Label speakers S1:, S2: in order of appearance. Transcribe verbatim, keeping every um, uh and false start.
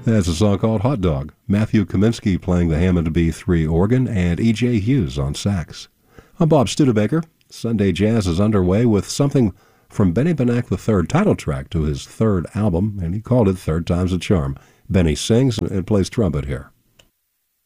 S1: That's a song called Hot Dog. Matthew Kaminsky playing the Hammond B three organ and E J Hughes on sax. I'm Bob Studebaker. Sunday Jazz is underway with something from Benny Benack the third, title track to his third album, and he called it Third Time's a Charm. Benny sings and plays trumpet here.